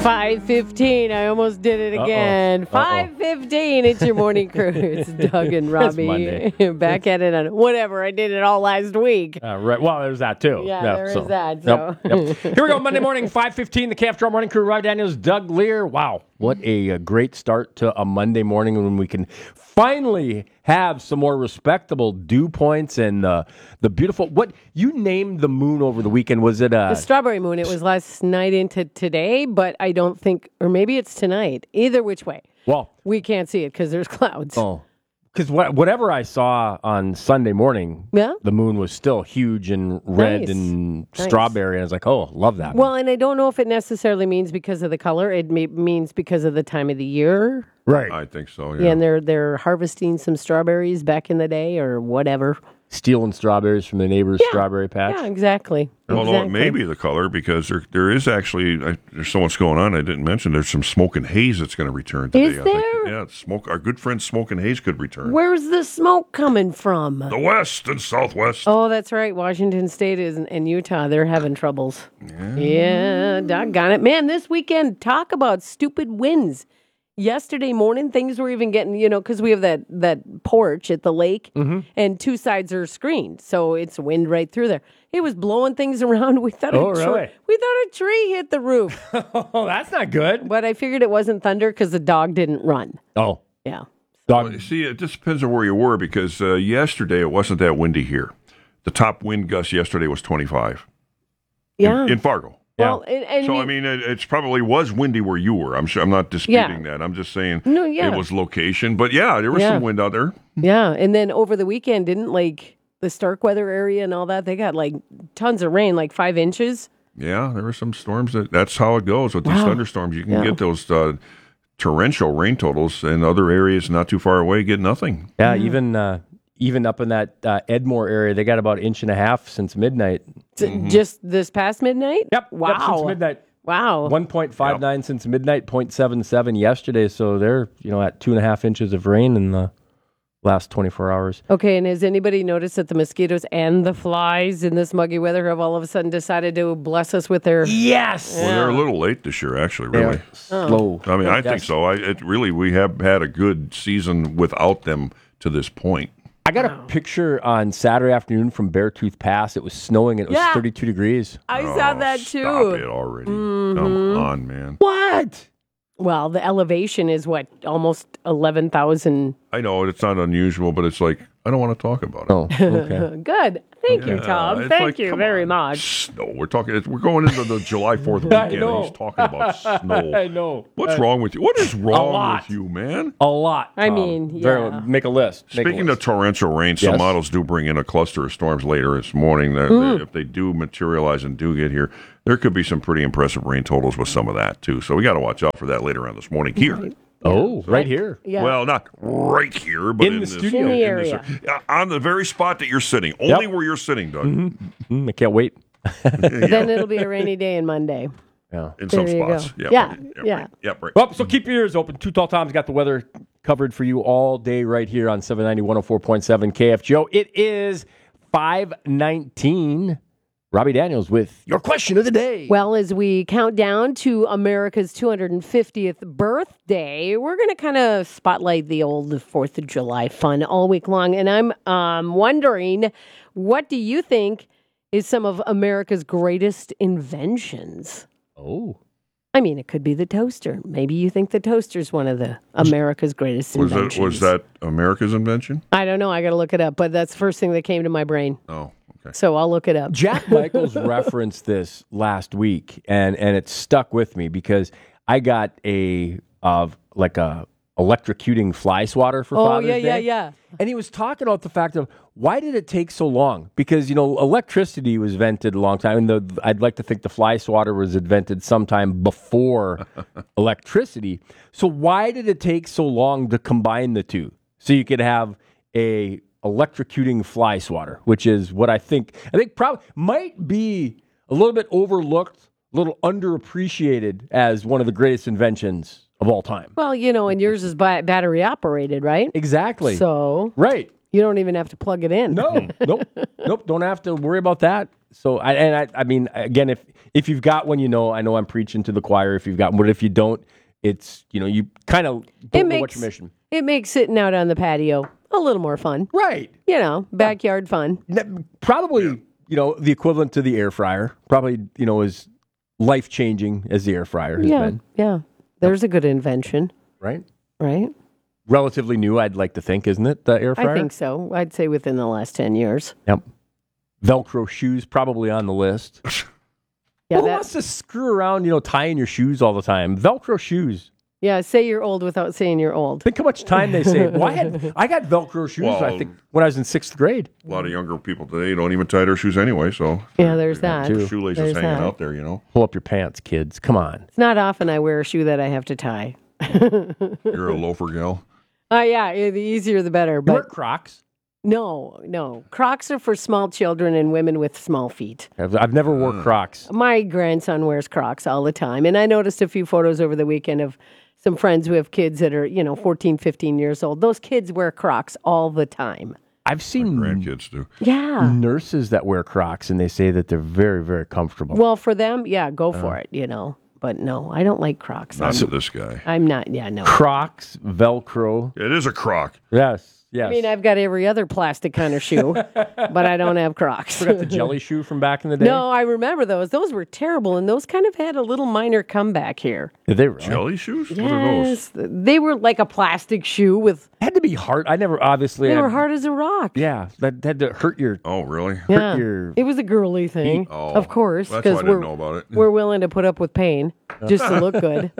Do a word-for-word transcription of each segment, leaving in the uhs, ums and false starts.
five fifteen. I almost did it again. five fifteen. It's your morning crew. It's Doug and Robbie. Back at it on whatever. I did it all last week. Uh, right. Well, there's that too. Yeah, yeah there so. is that. So. Yep, yep. Here we go. Monday morning, five fifteen. The K F Draw Morning Crew. Robbie Daniels, Doug Lear. Wow. What a, a great start to a Monday morning when we can finally have some more respectable dew points and uh, the beautiful. What you named the moon over the weekend? Was it a the strawberry moon? It was last night into today, but I don't think, or maybe it's tonight. Either which way. Well, we can't see it because there's clouds. Oh, because what, whatever I saw on Sunday morning, yeah? the moon was still huge and red nice. and nice. strawberry. And I was like, oh, love that. Well, and I don't know if it necessarily means because of the color. It may, means because of the time of the year. Right. I think so, yeah. Yeah, and they're they're harvesting some strawberries back in the day or whatever. Stealing strawberries from the neighbor's yeah. strawberry patch. Yeah, exactly. Although exactly. it may be the color because there there is actually, I, there's so much going on I didn't mention. There's some smoke and haze that's going to return today. Is I there? Think. Yeah, smoke. Our good friend Smoke and Haze could return. Where's the smoke coming from? The west and southwest. Oh, that's right. Washington State is and Utah. They're having troubles. Yeah. Yeah, doggone it. Man, this weekend, talk about stupid winds. Yesterday morning, things were even getting, you know, because we have that, that porch at the lake, mm-hmm. and two sides are screened, so it's wind right through there. It was blowing things around. We thought oh, a really? Tr- we thought a tree hit the roof. Oh, that's not good. But I figured it wasn't thunder because the dog didn't run. Oh. Yeah. Well, see, it just depends on where you were because uh, yesterday it wasn't that windy here. The top wind gust yesterday was twenty-five. Yeah. In, in Fargo. Well, and, and so you, I mean, it it's probably was windy where you were. I'm sure. I'm not disputing Yeah. that. I'm just saying No, yeah. it was location. But yeah, there was Yeah. some wind out there. Yeah, and then over the weekend, didn't like the Starkweather area and all that, they got like tons of rain, like five inches. Yeah, there were some storms. That that's how it goes with these Wow. thunderstorms. You can Yeah. get those uh, torrential rain totals, and other areas not too far away get nothing. Yeah, even uh, even up in that uh, Edmore area, they got about an inch and a half since midnight. Mm-hmm. Just this past midnight? Yep. Wow. Yep, since midnight. Wow. one point five nine yep. since midnight, zero point seven seven yesterday. So they're, you know, at two and a half inches of rain in the last twenty-four hours. Okay, and has anybody noticed that the mosquitoes and the flies in this muggy weather have all of a sudden decided to bless us with their... Yes! Well, they're a little late this year, actually, really. They're slow. I mean, I yes. think so. I it really, we have had a good season without them to this point. I got a picture on Saturday afternoon from Beartooth Pass. It was snowing and it was Yeah. thirty-two degrees. I oh, saw that too. Stop it already. Mm-hmm. Come on, man. What? Well, the elevation is what, almost eleven thousand. I know it's not unusual, but it's like, I don't want to talk about it. Oh, okay. Good. Thank you, Yeah, Tom. it's Thank like, you come very on. much. Snow. We're talking. We're going into the July fourth weekend. And he's talking about snow. I know. What's Uh, wrong with you? What is wrong lot. with you, man? A lot. I Tom. mean, Very- yeah. make a list. Make a Speaking list. of torrential rain, some Yes. models do bring in a cluster of storms later this morning. That Mm. If they do materialize and do get here, there could be some pretty impressive rain totals with some of that, too. So we got to watch out for that later on this morning here. Right. Oh, right here. Yeah. Well, not right here, but In in, the this, studio. In the this- area. uh, on the very spot that you're sitting. Only Yep. where you're sitting, Doug. Mm, I can't wait. Then it'll be a rainy day on Monday. Yeah. In some There you spots. go. Yep. Yeah, Yep, yeah. Right. Yep, right. Well, so keep your ears open. Too Tall Tom's got the weather covered for you all day right here on seven ninety, one oh four point seven K F G O. It is five nineteen. Robbie Daniels with your question of the day. Well, as we count down to America's two hundred fiftieth birthday, we're going to kind of spotlight the old fourth of July fun all week long. And I'm um, wondering, what do you think is some of America's greatest inventions? Oh. I mean, it could be the toaster. Maybe you think the toaster's one of the America's greatest Was inventions. that, was that America's invention? I don't know. I got to look it up, but that's the first thing that came to my brain. Oh, okay. So I'll look it up. Jack Michaels referenced this last week, and, and it stuck with me because I got a uh, like a electrocuting fly swatter for Oh, Father's yeah, Day. yeah, yeah. And he was talking about the fact of why did it take so long? Because, you know, electricity was invented a long time. And the, I'd like to think the fly swatter was invented sometime before electricity. So why did it take so long to combine the two? So you could have a electrocuting fly swatter, which is what I think, I think probably might be a little bit overlooked, a little underappreciated as one of the greatest inventions of all time. Well, you know, and yours is ba- battery operated, right? Exactly. So, Right. You don't even have to plug it in. No, nope, nope. Don't have to worry about that. So, I, and I, I mean, again, if if you've got one, you know, I know I'm preaching to the choir. If you've got one, but if you don't, it's you know, you kind of don't It know makes what's your mission. It makes sitting out on the patio a little more fun. Right. You know, backyard fun. Ne- Probably, you know, the equivalent to the air fryer. Probably, you know, as life changing as the air fryer has Yeah, been. yeah. There's a good invention, Right. right? Relatively new, I'd like to think, isn't it? The air fryer. I think so. I'd say within the last ten years. Yep. Velcro shoes probably on the list. Yeah, Who that, wants to screw around, you know, tying your shoes all the time? Velcro shoes. yeah. Say you're old without saying you're old. Think how much time they save. Well, I had I got Velcro shoes. Well, I think when I was in sixth grade. A lot of younger people today don't even tie their shoes anyway, so Yeah, there's that. too. shoelaces There's hanging that. out there, you know. Pull up your pants, kids. Come on. It's not often I wear a shoe that I have to tie. You're a loafer gal. Oh yeah, eh, the easier the better. You wear But Crocs. no, no. Crocs are for small children and women with small feet. I've, I've never wore Uh. Crocs. My grandson wears Crocs all the time. And I noticed a few photos over the weekend of some friends who have kids that are, you know, fourteen, fifteen years old. Those kids wear Crocs all the time. I've seen Grandkids do. Yeah. nurses that wear Crocs, and they say that they're very, very comfortable. Well, for them, yeah, go for it, you know. But no, I don't like Crocs. Not I'm, to this guy. I'm not, yeah, no. Crocs, Velcro. It is a crock. Yes, yes. I mean, I've got every other plastic kind of shoe, but I don't have Crocs. forgot the jelly shoe from back in the day. No, I remember those. Those were terrible, and those kind of had a little minor comeback here. Did they really? Jelly shoes? What are those? Yes, they were like a plastic shoe with. Had to be hard. I never obviously. They had- were hard as a rock. Yeah, that had to hurt your. Oh, really? Yeah, your it was a girly thing, Oh, of course, that's why I because didn't we're know about it. we're willing to put up with pain just to look good.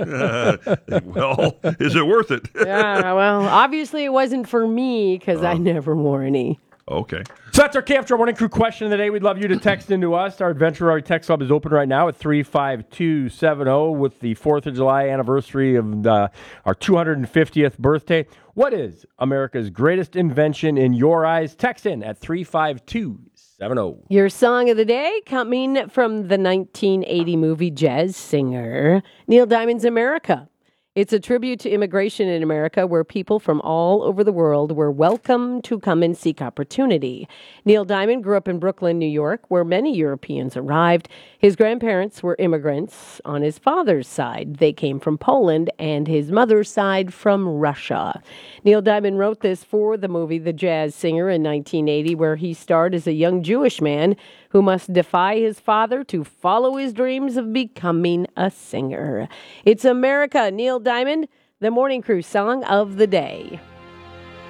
Well, is it worth it? Yeah, well, obviously it wasn't for me because Oh. I never wore any. Okay. So that's our Camp Show Morning Crew question of the day. We'd love you to text into us. Our Adventure Hour text club is open right now at three five two seven zero with the fourth of July anniversary of uh, our two hundred fiftieth birthday. What is America's greatest invention in your eyes? Text in at three five two seven zero. Your song of the day coming from the nineteen eighty movie Jazz Singer, Neil Diamond's America. It's a tribute to immigration in America where people from all over the world were welcome to come and seek opportunity. Neil Diamond grew up in Brooklyn, New York, where many Europeans arrived. His grandparents were immigrants on his father's side. They came from Poland, and his mother's side from Russia. Neil Diamond wrote this for the movie The Jazz Singer in nineteen eighty, where he starred as a young Jewish man who must defy his father to follow his dreams of becoming a singer. It's America, Neil Diamond, the Morning Crew song of the day.